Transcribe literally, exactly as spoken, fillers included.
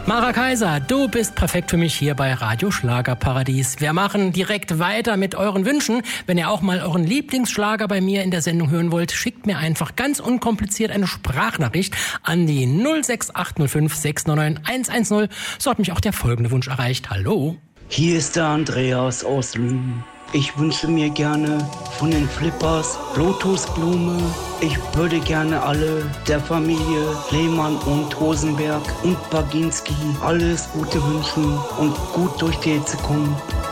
Mara Kaiser, du bist perfekt für mich hier bei Radio Schlagerparadies. Wir machen direkt weiter mit euren Wünschen. Wenn ihr auch mal euren Lieblingsschlager bei mir in der Sendung hören wollt, schickt mir einfach ganz unkompliziert eine Sprachnachricht an die null sechs acht null fünf sechs neun neun eins eins null. So hat mich auch der folgende Wunsch erreicht. Hallo. Hier ist der Andreas aus Lünen. Ich wünsche mir gerne von den Flippers Lotusblume. Ich würde gerne alle der Familie Lehmann und Rosenberg und Baginski alles Gute wünschen und gut durch die Hitze kommen.